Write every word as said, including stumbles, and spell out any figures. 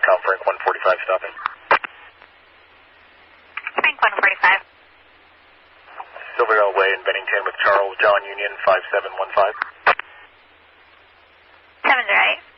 Tom Frank one forty-five stopping. Frank one forty-five. Silverdale Way in Bennington with Charles John Union five seven one five. seven to eight.